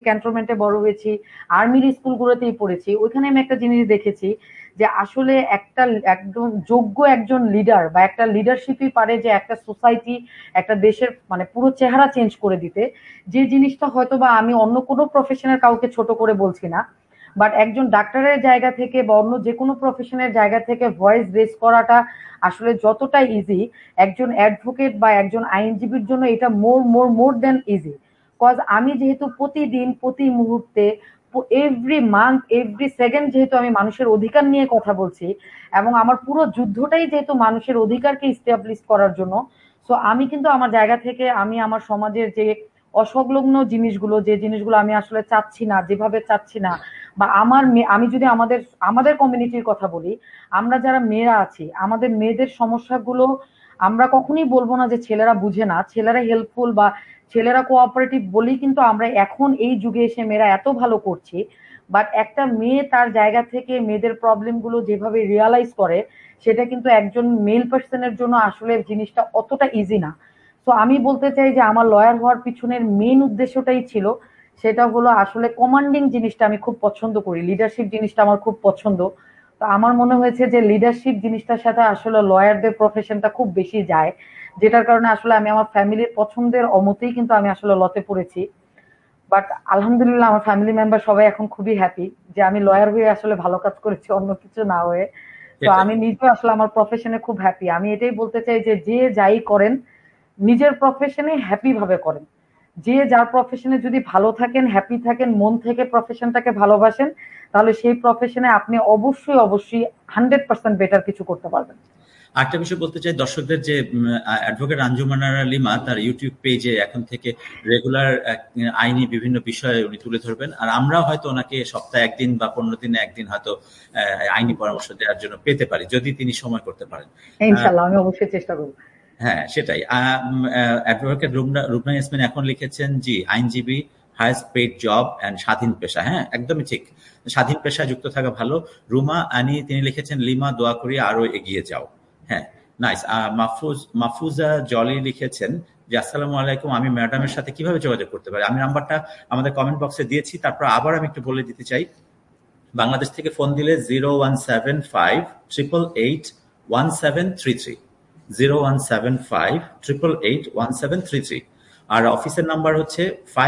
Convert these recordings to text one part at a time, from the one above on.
ক্যান্টনমেন্টে বড় হয়েছি, আর্মির স্কুলগুলোতেই পড়েছি। ওইখানে আমি একটা জিনিস দেখেছি যে আসলে একটা একদম যোগ্য একজন লিডার বা একটা লিডারশিপই পারে যে একটা সোসাইটি, একটা দেশের মানে পুরো চেহারা চেঞ্জ করে দিতে। যে জিনিসটা হয়তো বা আমি অন্য কোনো প্রফেশনের কাউকে ছোট করে বলছি না, বাট একজন ডাক্তারের জায়গা থেকে বা অন্য যে কোনো প্রফেশনের জায়গা থেকে ভয়েস রেজ করাটা আসলে যতটা ইজি, একজন অ্যাডভোকেট বা একজন আইনজীবীর জন্য এটা মোর দেন ইজি। কজ আমি যেহেতু প্রতিদিন প্রতি মুহূর্তে এভরি মান্থ এভরি সেকেন্ড যেহেতু আমি মানুষের অধিকার নিয়ে কথা বলছি, এবং আমার পুরো যুদ্ধটাই যেহেতু মানুষের অধিকারকে ইস্টাবলিশ করার জন্য, সো আমি কিন্তু আমার জায়গা থেকে আমি আমার সমাজের যে অসংলগ্ন জিনিসগুলো, যে জিনিসগুলো আমি আসলে চাচ্ছি না, যেভাবে চাচ্ছি না, বা আমি যদি আমাদের আমাদের কমিউনিটির কথা বলি, আমরা যারা মেয়েরা আছি আমাদের মেয়েদের সমস্যাগুলো আমরা কখনোই বলবো না যে ছেলেরা বুঝে না, ছেলেরা হেল্পফুল বা ছেলেরা কোঅপারেটিভ বলেই কিন্তু আমরা এখন এই যুগে এসে মেয়েরা এত ভালো করছি। বাট একটা মেয়ে তার জায়গা থেকে মেয়েদের প্রবলেম গুলো যেভাবে রিয়ালাইজ করে, সেটা কিন্তু একজন মেল পার্সনের জন্য আসলে জিনিসটা অতটা ইজি না। তো আমি বলতে চাই যে আমার লয়ার হওয়ার পিছনের মেইন উদ্দেশ্যটাই ছিল, সেটা হলো আসলে কমান্ডিং জিনিসটা আমি খুব পছন্দ করি, লিডারশিপ জিনিসটা আমার খুব পছন্দ। তো আমার মনে হয়েছে যে লিডারশিপ জিনিসটার সাথে আসলে লয়ারদের প্রফেশনটা খুব বেশি যায়, যেটার কারণে আসলে আমি আমার ফ্যামিলির পছন্দের অমতেই কিন্তু আমি আসলে লতে পড়েছি। বাট আলহামদুলিল্লাহ আমার ফ্যামিলি মেম্বার সবাই এখন খুবই হ্যাপি যে আমি লয়ার হয়ে আসলে ভালো কাজ করেছি, অন্য কিছু না হয়ে। তো সেটাই। আমি নিজেও আসলে আমার প্রফেশনে খুব হ্যাপি। আমি এটাই বলতে চাই যে যে যাই করেন নিজের প্রফেশনে হ্যাপি ভাবে করেন। যে যার প্রফেশনে যদি ভালো থাকেন, হ্যাপি থাকেন, মন থেকে প্রফেশনটাকে ভালোবাসেন, তাহলে সেই প্রফেশনে আপনি অবশ্যই অবশ্যই 100% বেটার কিছু করতে পারবেন। আরেকটা বিষয় বলতে চাই দর্শকদের যে অ্যাডভোকেট আঞ্জুমান আরা লিমা তার ইউটিউব পেজে এখন থেকে রেগুলার আইনি বিভিন্ন বিষয়ে উনি তুলে ধরবেন, আর আমরাও হয়তো ওনাকে সপ্তাহে একদিন বা 15 দিনে একদিন হয়তো আইনি পরামর্শ দেওয়ার জন্য পেতে পারি যদি তিনি সময় করতে পারেন। ইনশাল্লাহ আমি অবশ্যই চেষ্টা করবো। হ্যাঁ, সেটাই। অ্যাডভোকেট রুবনা ইয়াসমিন এখন লিখেছেন, জি আইনজীবী, হাইয়েস্ট পেইড জব অ্যান্ড স্বাধীন পেশা। হ্যাঁ, একদমই ঠিক। স্বাধীন পেশায় যুক্ত থাকা ভালো। রুমা আনি তিনি লিখেছেন, লিমা দোয়া করি আরো এগিয়ে যাও। হ্যাঁ, নাইস। মাহফুজা জলি লিখেছেন যে আসসালামু আলাইকুম, আমি ম্যাডামের সাথে কিভাবে যোগাযোগ করতে পারি? আমি নাম্বারটা আমাদের কমেন্ট বক্সে দিয়েছি, তারপর আবার আমি একটু বলে দিতে চাই। বাংলাদেশ থেকে ফোন দিলে 0175 888 1733, 0175 888 1733। আর অফিসের নাম্বার হচ্ছে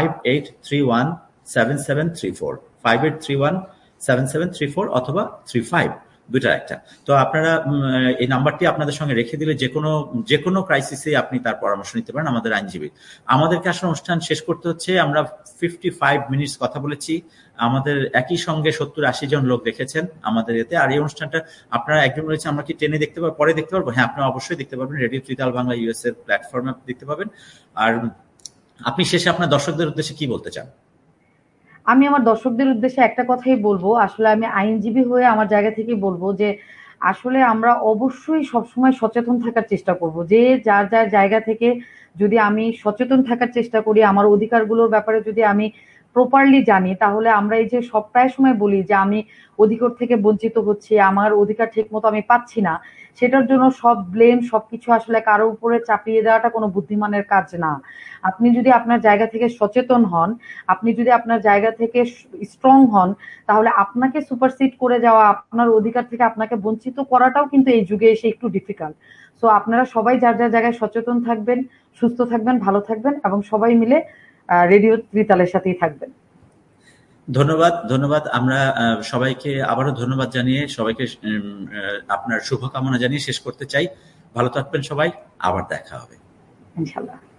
58317734, 58317734 অথবা 35, দুইটার একটা। তো আপনারা এই নাম্বারটি আপনাদের সঙ্গে রেখে দিলে যে কোনো ক্রাইসিসে আপনি তার পরামর্শ নিতে পারেন আমাদের আইনজীবী। আমাদেরকে আসলে অনুষ্ঠান শেষ করতে হচ্ছে। আমরা 55 মিনিটস কথা বলেছি। আমাদের একই সঙ্গে 70-80 জন লোক দেখেছেন আমাদের এতে। আর এই অনুষ্ঠানটা আপনারা একজন বলেছেন আমরা কি টেনে দেখতে পারবো, পরে দেখতে পারবো? হ্যাঁ, আপনারা অবশ্যই দেখতে পারবেন, রেডিও ত্রিতাল বাংলা ইউএস এর প্ল্যাটফর্মে দেখতে পাবেন। আর আপনি শেষে আপনার দর্শকদের উদ্দেশ্যে কি বলতে চান? আমি আমার দর্শকদের উদ্দেশ্যে একটা কথাই বলবো, আসলে আমি আইনজীবী হয়ে আমার জায়গা থেকে বলবো যে আসলে আমরা অবশ্যই সবসময় সচেতন থাকার চেষ্টা করব, যে যার যার জায়গা থেকে যদি আমি সচেতন থাকার চেষ্টা করি, আমার অধিকারগুলোর ব্যাপারে যদি আমি প্রপারলি জানি, তাহলে আমরা এই যে সব প্রায় সময় বলি যে আমি অধিকার থেকে বঞ্চিত হচ্ছি, আমার অধিকার ঠিক মতো আমি পাচ্ছি না, সেটার জন্য সব ব্লেম সবকিছু আসলে কারো উপরে চাপিয়ে দেওয়াটা কোনো বুদ্ধিমানের কাজ না। আপনি যদি আপনার জায়গা থেকে সচেতন হন, আপনি যদি আপনার জায়গা থেকে স্ট্রং হন, তাহলে আপনাকে সুপারসিড করে যাওয়া, আপনার অধিকার থেকে আপনাকে বঞ্চিত করাটাও কিন্তু এই যুগে এসে একটু ডিফিকাল্ট। সো আপনারা সবাই যার যার জায়গায় সচেতন থাকবেন, সুস্থ থাকবেন, ভালো থাকবেন, এবং সবাই মিলে রেডিও ত্রিতালের সাথেই থাকবেন। ধন্যবাদ, ধন্যবাদ। আমরা সবাইকে আবারও ধন্যবাদ জানিয়ে সবাইকে আপনার শুভকামনা জানিয়ে শেষ করতে চাই। ভালো থাকবেন সবাই, আবার দেখা হবে ইনশাল্লাহ।